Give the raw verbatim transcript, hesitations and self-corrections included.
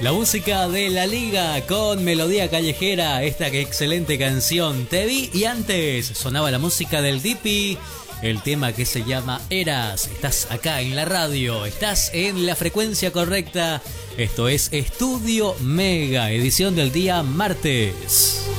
La música de La Liga con Melodía Callejera, esta que excelente canción, Te Vi. Y antes sonaba la música del Dipi, el tema que se llama Eras. Estás acá en la radio, estás en la frecuencia correcta. Esto es Estudio Mega, edición del día martes.